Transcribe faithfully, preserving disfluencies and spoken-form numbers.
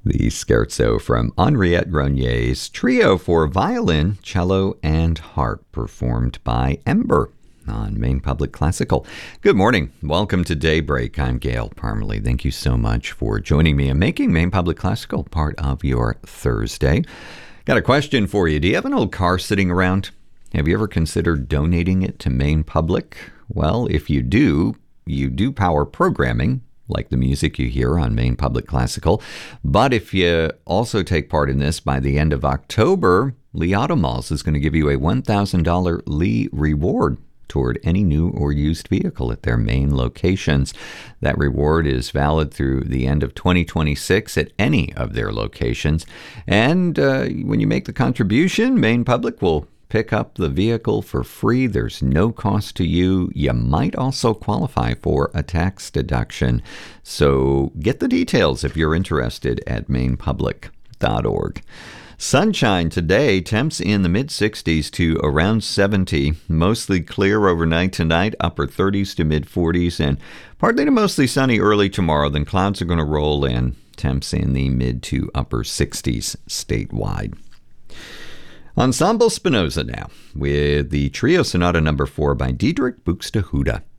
The scherzo from Henriette Ronier's Trio for Violin, Cello, and Harp, performed by Ember on Maine Public Classical. Good morning. Welcome to Daybreak. I'm Gail Parmalee. Thank you so much for joining me and making Maine Public Classical part of your Thursday. Got a question for you. Do you have an old car sitting around? Have you ever considered donating it to Maine Public? Well, if you do, you do power programming, like the music you hear on Maine Public Classical. But if you also take part in this, by the end of October, Lee Auto Malls is going to give you a one thousand dollars Lee reward toward any new or used vehicle at their Maine locations. That reward is valid through the end of twenty twenty-six at any of their locations. And uh, when you make the contribution, Maine Public will pick up the vehicle for free. There's no cost to you. You might also qualify for a tax deduction. So get the details if you're interested at maine public dot org. Sunshine today, temps in the mid sixties to around seventy. Mostly clear overnight tonight, upper thirties to mid forties, and partly to mostly sunny early tomorrow. Then clouds are going to roll in. Temps in the mid to upper sixties statewide. Ensemble Spinoza now, with the Trio Sonata number four by Diederik Buxtehude.